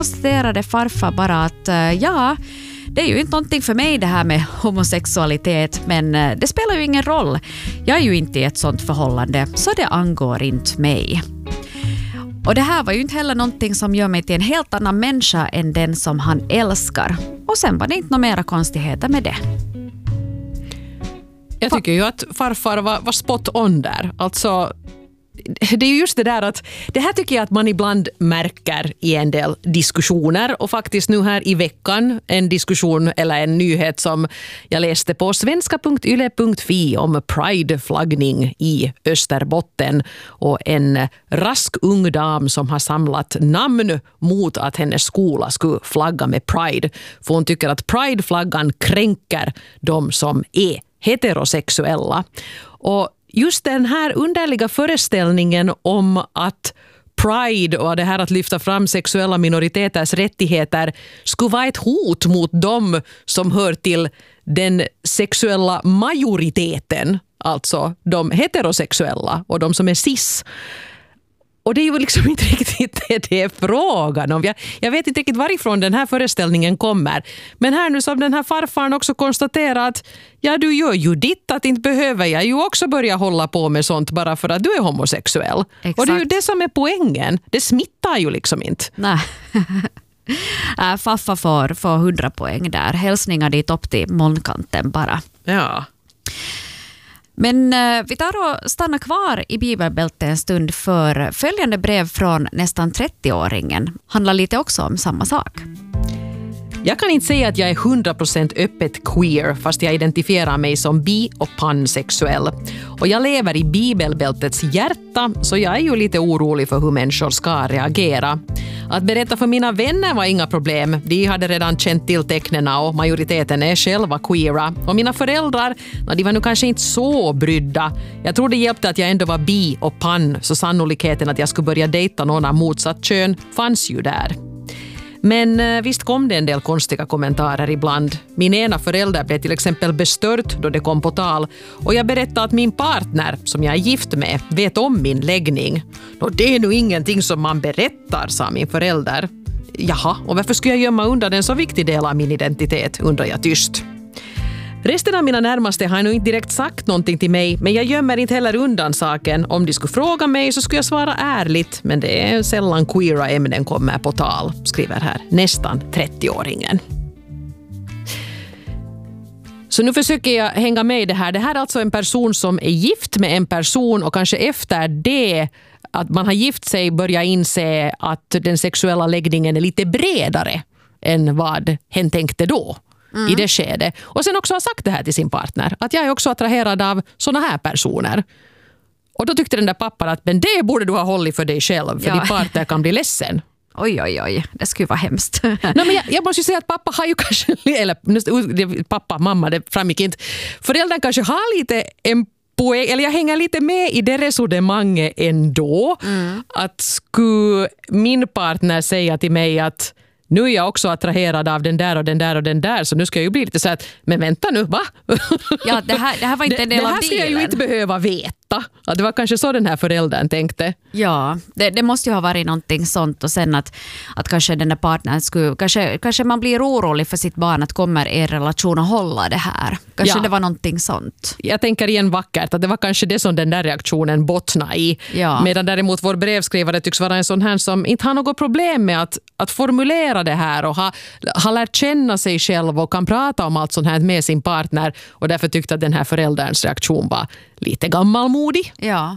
konstaterade farfar bara att det är ju inte någonting för mig det här med homosexualitet, men det spelar ju ingen roll. Jag är ju inte i ett sånt förhållande, så det angår inte mig. Och det här var ju inte heller någonting som gör mig till en helt annan människa än den som han älskar. Och sen var det inte några mera konstigheter med det. Jag tycker ju att farfar var spot on där. Alltså, det är ju just det där att det här tycker jag att man ibland märker i en del diskussioner, och faktiskt nu här i veckan en diskussion eller en nyhet som jag läste på svenska.yle.fi om Pride-flaggning i Österbotten och en rask ung dam som har samlat namn mot att hennes skola skulle flagga med Pride, för hon tycker att Pride-flaggan kränker de som är heterosexuella. Och just den här underliga föreställningen om att Pride och det här att lyfta fram sexuella minoriteters rättigheter skulle vara ett hot mot dem som hör till den sexuella majoriteten, alltså de heterosexuella och de som är cis. Och det är ju liksom inte riktigt det är frågan om. Jag vet inte riktigt varifrån den här föreställningen kommer. Men här nu som den här farfaren också konstaterar att du gör ju ditt, att inte behöver jag ju också börja hålla på med sånt bara för att du är homosexuell. Exakt. Och det är ju det som är poängen. Det smittar ju liksom inte. Nej. Faffa får 100 poäng där. Hälsningar dit upp till molnkanten bara. Ja. Men vi tar och stannar kvar i bibelbältet en stund, för följande brev från nästan 30-åringen handlar lite också om samma sak. Jag kan inte säga att jag är 100% öppet queer, fast jag identifierar mig som bi- och pansexuell. Och jag lever i bibelbältets hjärta, så jag är ju lite orolig för hur människor ska reagera. Att berätta för mina vänner var inga problem. De hade redan känt till tecknena och majoriteten är själva queera. Och mina föräldrar, de var nu kanske inte så brydda. Jag tror det hjälpte att jag ändå var bi och pan, så sannolikheten att jag skulle börja dejta någon av motsatt kön fanns ju där. Men visst kom det en del konstiga kommentarer ibland. Min ena förälder blev till exempel bestört då det kom på tal. Och jag berättade att min partner, som jag är gift med, vet om min läggning. Det är nog ingenting som man berättar, sa min förälder. Jaha, och varför skulle jag gömma undan en så viktig del av min identitet, undrar jag tyst. Resten av mina närmaste har nog inte direkt sagt någonting till mig, men jag gömmer inte heller undan saken. Om de skulle fråga mig så skulle jag svara ärligt, men det är sällan queera ämnen kommer på tal, skriver här nästan 30-åringen. Så nu försöker jag hänga med i det här. Det här är alltså en person som är gift med en person, och kanske efter det att man har gift sig börjar inse att den sexuella läggningen är lite bredare än vad hen tänkte då. I det skedet. Och sen också har sagt det här till sin partner. Att jag är också attraherad av såna här personer. Och då tyckte den där pappan att men det borde du ha hållit för dig själv. För din partner kan bli ledsen. Oj. Det skulle vara hemskt. Nej, men jag måste ju säga att pappa har ju kanske... Eller pappa, mamma, det framgick inte. Föräldern kanske har lite en poäng. Eller jag hänger lite med i det resonemanget ändå. Att skulle min partner säga till mig att nu är jag också attraherad av den där och den där och den där, så nu ska jag ju bli lite så att, men vänta nu, va? Ja, det här var inte en del av det här ska jag ju inte behöva veta. Ja, det var kanske så den här föräldern tänkte. Ja, det måste ju ha varit någonting sånt, och sen att kanske den där partnern skulle, kanske man blir orolig för sitt barn, att kommer er relation att hålla det här. Kanske det var någonting sånt. Jag tänker igen vackert att det var kanske det som den där reaktionen bottnar i. Ja. Medan däremot vår brevskrivare tycks vara en sån här som inte har något problem med att formulera det här och har lärt känna sig själv och kan prata om allt sånt här med sin partner, och därför tyckte att den här förälderns reaktion var lite gammalmodig. Ja.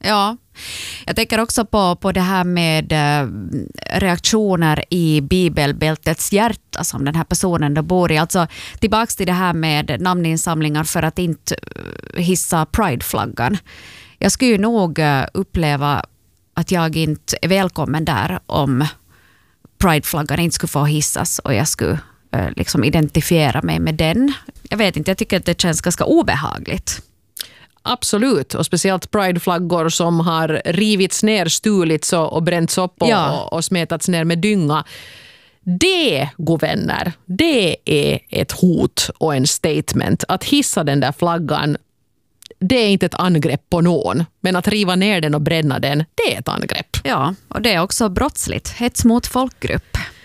Jag tänker också på det här med reaktioner i bibelbältets hjärta som den här personen då bor i. Alltså tillbaks till det här med namninsamlingar för att inte hissa Pride-flaggan. Jag skulle ju nog uppleva att jag inte är välkommen där om Pride-flaggan inte skulle få hissas och jag skulle liksom identifiera mig med den. Jag vet inte, jag tycker att det känns ganska obehagligt. Absolut, och speciellt Pride-flaggor som har rivits ner, stulits och bränts upp och smetats ner med dynga. Det, god vänner, det är ett hot och en statement. Att hissa den där flaggan, det är inte ett angrepp på någon. Men att riva ner den och bränna den, det är ett angrepp. Ja, och det är också brottsligt. Hets mot folkgrupp.